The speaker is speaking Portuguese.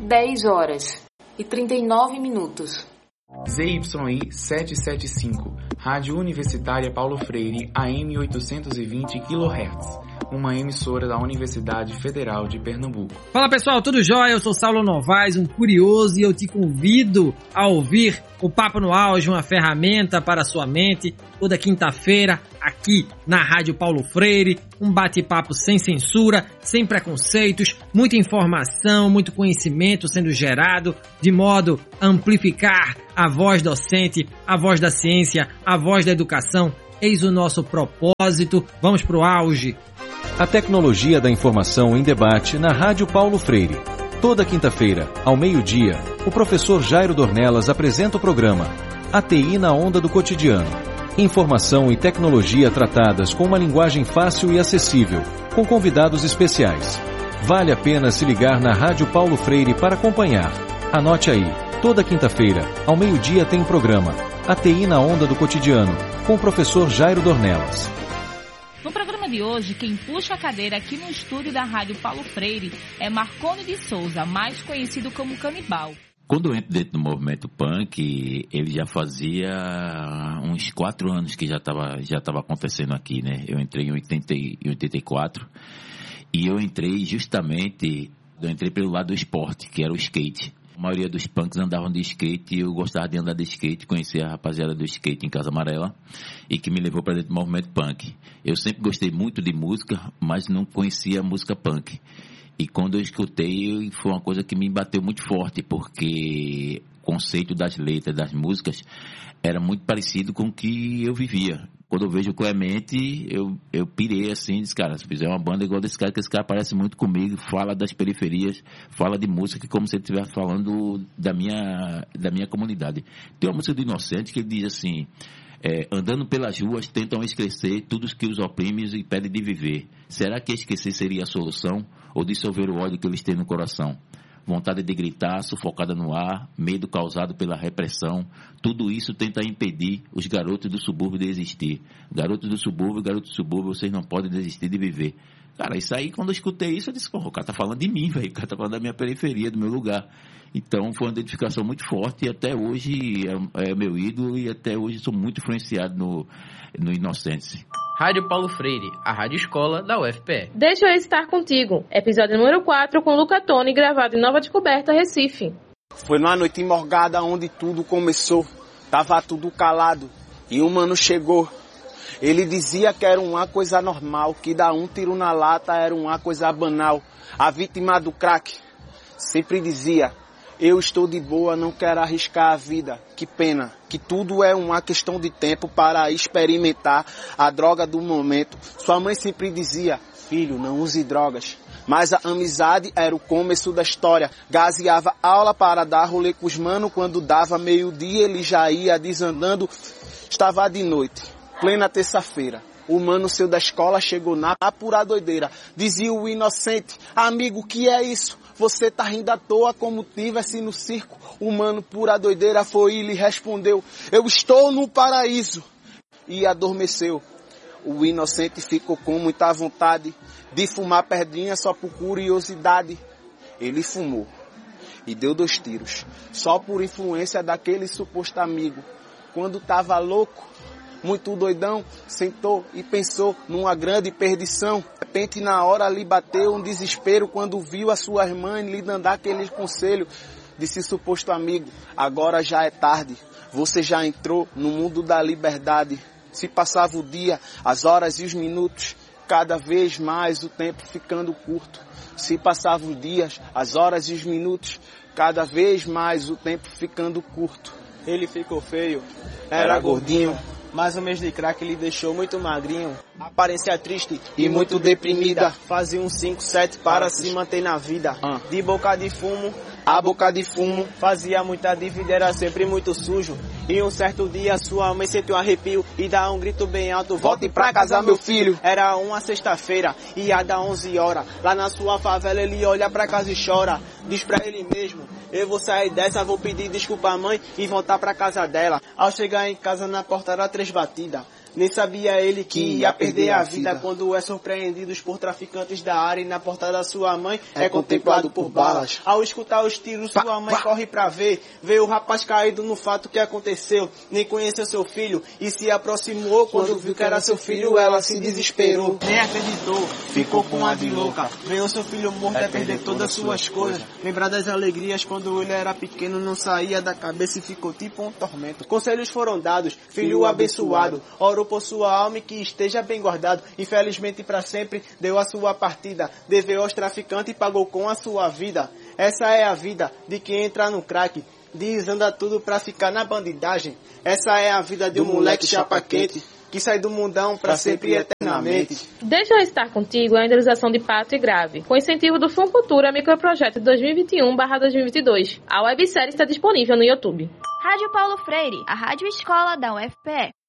10 horas e 39 minutos. ZYI 775, Rádio Universitária Paulo Freire, AM 820 kHz, uma emissora da Universidade Federal de Pernambuco. Fala pessoal, tudo jóia? Eu sou Saulo Novaes, um curioso, e eu te convido a ouvir o Papo no Auge, uma ferramenta para a sua mente, toda quinta-feira, aqui na Rádio Paulo Freire, um bate-papo sem censura, sem preconceitos, muita informação, muito conhecimento sendo gerado, de modo a amplificar a voz docente, a voz da ciência, a voz da educação. Eis o nosso propósito. Vamos pro auge. A tecnologia da informação em debate na Rádio Paulo Freire. Toda quinta-feira, ao meio-dia, o professor Jairo Dornelas apresenta o programa ATI na Onda do Cotidiano. Informação e tecnologia tratadas com uma linguagem fácil e acessível, com convidados especiais. Vale a pena se ligar na Rádio Paulo Freire para acompanhar. Anote aí, toda quinta-feira, ao meio-dia tem o programa ATI na Onda do Cotidiano, com o professor Jairo Dornelas. No programa de hoje, quem puxa a cadeira aqui no estúdio da Rádio Paulo Freire é Marconi de Souza, mais conhecido como Canibal. Quando eu entro dentro do movimento punk, ele já fazia uns 4 anos que já estava acontecendo aqui, né? Eu entrei em 84 e eu entrei pelo lado do esporte, que era o skate. A maioria dos punks andavam de skate e eu gostava de andar de skate, conhecer a rapaziada do skate em Casa Amarela e que me levou para dentro do movimento punk. Eu sempre gostei muito de música, mas não conhecia a música punk. E quando eu escutei, foi uma coisa que me bateu muito forte, porque o conceito das letras, das músicas, era muito parecido com o que eu vivia. Quando eu vejo o Clemente, eu pirei assim, disse, cara, se fizer uma banda igual desse cara, que esse cara parece muito comigo, fala das periferias, fala de música, como se ele estivesse falando da minha comunidade. Tem uma música do Inocente que ele diz assim, andando pelas ruas, tentam esquecer tudo que os oprime e impede de viver. Será que esquecer seria a solução? Ou dissolver o ódio que eles têm no coração? Vontade de gritar, sufocada no ar, medo causado pela repressão. Tudo isso tenta impedir os garotos do subúrbio de existir. Garotos do subúrbio, vocês não podem desistir de viver. Cara, isso aí, quando eu escutei isso, eu disse, o cara tá falando de mim, velho. O cara tá falando da minha periferia, do meu lugar. Então, foi uma identificação muito forte e até hoje é meu ídolo e até hoje sou muito influenciado no Inocência. Rádio Paulo Freire, a rádio escola da UFPE. Deixa eu estar contigo. Episódio número 4 com Luca Toni, gravado em Nova Descoberta, Recife. Foi numa noite morgada onde tudo começou. Tava tudo calado e um mano chegou. Ele dizia que era uma coisa normal, que dar um tiro na lata era uma coisa banal. A vítima do crack sempre dizia, eu estou de boa, não quero arriscar a vida. Que pena, que tudo é uma questão de tempo para experimentar a droga do momento. Sua mãe sempre dizia, filho, não use drogas. Mas a amizade era o começo da história. Gazeava aula para dar rolê com os mano. Quando dava meio-dia ele já ia desandando. Estava de noite, plena terça-feira. O mano seu da escola chegou na pura doideira. Dizia o Inocente, amigo, que é isso? Você tá rindo à toa como tivesse no circo. O mano pura doideira foi e lhe respondeu, eu estou no paraíso. E adormeceu. O Inocente ficou com muita vontade de fumar pedrinha só por curiosidade. Ele fumou e deu 2 tiros, só por influência daquele suposto amigo. Quando tava louco, muito doidão, sentou e pensou numa grande perdição. De repente, na hora, lhe bateu um desespero quando viu a sua irmã lhe dando aquele conselho. Disse suposto amigo, agora já é tarde, você já entrou no mundo da liberdade. Se passava o dia, as horas e os minutos, cada vez mais o tempo ficando curto. Se passava os dias, as horas e os minutos, cada vez mais o tempo ficando curto. Ele ficou feio, era gordinho, mas o mês de crack lhe deixou muito magrinho. Aparência triste e muito deprimida, fazia um 5, 7 para se manter na vida. De boca de fumo, a boca de fumo, fazia muita dívida, era sempre muito sujo. E um certo dia sua mãe sentiu um arrepio e dá um grito bem alto, volte pra casa meu filho. Era uma sexta-feira, ia dar 11 horas, lá na sua favela ele olha pra casa e chora. Diz pra ele mesmo, eu vou sair dessa, vou pedir desculpa à mãe e voltar pra casa dela. Ao chegar em casa na porta era 3 batidas. Nem sabia ele que ia perder a vida quando é surpreendido por traficantes da área e na porta da sua mãe é contemplado por balas. Ao escutar os tiros, sua mãe corre pra ver o rapaz caído no fato que aconteceu. Nem conheceu seu filho e se aproximou. Quando viu que era seu filho, ela se desesperou. Nem acreditou, ficou com a de louca. Veio seu filho morto é perder todas as suas coisas. Lembrar das alegrias quando ele era pequeno, não saía da cabeça e ficou tipo um tormento. Conselhos foram dados, filho abençoado, orou por sua alma e que esteja bem guardado. Infelizmente para sempre deu a sua partida, deveu aos traficantes e pagou com a sua vida. Essa é a vida de quem entra no crack, desanda tudo pra ficar na bandidagem. Essa é a vida de um moleque chapa quente, que sai do mundão pra sempre e eternamente. Deixa eu estar contigo a indenização de pato e grave, com incentivo do Funcultura Microprojeto 2021/2022. A websérie está disponível no YouTube. Rádio Paulo Freire, a rádio escola da UFPE.